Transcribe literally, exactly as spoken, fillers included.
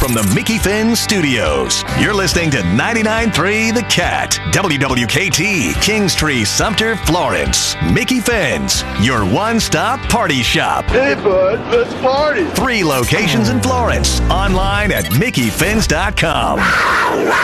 from the Mickey Finn Studios. You're listening to ninety-nine point three The Cat, W W K T, Kingstree, Sumter, Florence. Mickey Finn's, your one-stop party shop. Hey, bud, let's party. Three locations in Florence. Online at mickey fins dot com.